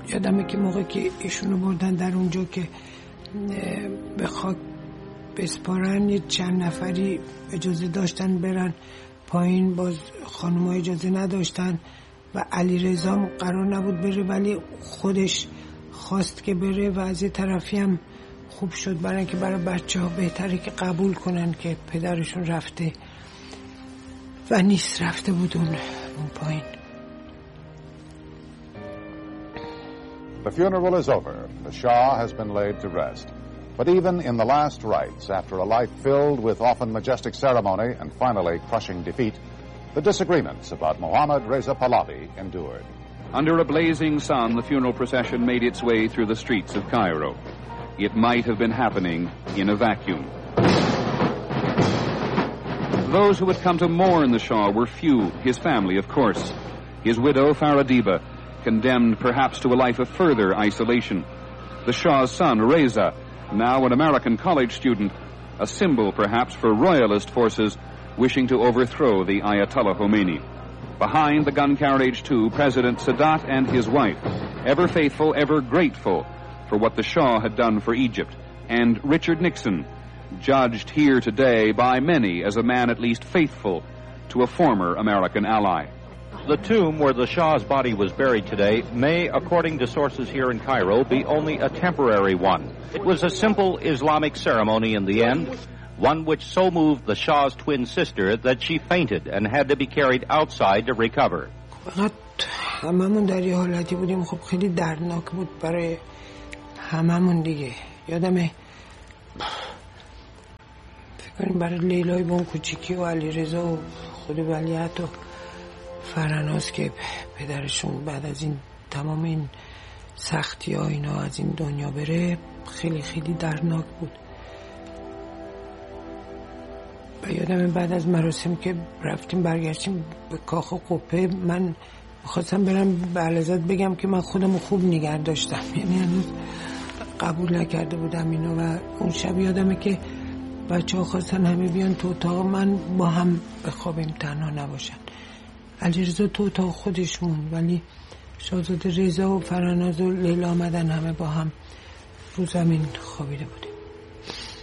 یادمه که موقع که ایشونو بردن در اونجا که به خاک بسپارن، یه چند نفری اجازه داشتن برن پایین، باز خانوما اجازه نداشتن و علیرضا قرار نبود بره ولی خودش خواست که بره و از یه طرفی هم خوب شد برای اینکه برای بچه‌ها بهتره که قبول کنن که پدرشون رفته و نیست، رفته بود اون پایین. The funeral is over. The Shah has been laid to rest. But even in the last rites, after a life filled with often majestic ceremony and finally crushing defeat, the disagreements about Mohammad Reza Pahlavi endured. Under a blazing sun, the funeral procession made its way through the streets of Cairo. It might have been happening in a vacuum. Those who had come to mourn the Shah were few, his family, of course. His widow, Faradiba, condemned perhaps to a life of further isolation. The Shah's son, Reza, now an American college student, a symbol perhaps for royalist forces wishing to overthrow the Ayatollah Khomeini. Behind the gun carriage, too, President Sadat and his wife, ever faithful, ever grateful for what the Shah had done for Egypt, and Richard Nixon, judged here today by many as a man at least faithful to a former American ally. The tomb where the Shah's body was buried today may, according to sources here in Cairo, be only a temporary one. It was a simple Islamic ceremony in the end, one which so moved the Shah's twin sister that she fainted and had to be carried outside to recover. هممون در یه حالتی بودیم، خب خیلی دردناک بود برای هممون دیگه. یادمه فکر کنیم برای لیلای بون کوچیکی و علیرضا و خود ولیعت و فرناز که پدرشون بعد از این تمام این سختی ها اینا از این دنیا بره، خیلی خیلی دردناک بود. و یادم بعد از مراسم که رفتیم برگشتیم به کاخ قپه، من میخواستم برم به علازت بگم که من خودمو خوب نگه داشتم، یعنی هنوز قبول نکرده بودم اینو. و اون شب یادمه که بچه ها خواستن همه بیان تو اتاق من با هم بخوابیم، تنها نباشن. علیرضا تو اتاق خودش موند ولی شاهزاده رضا و فرناز و لیلا آمدن همه با هم رو زمین خوابیده بودیم.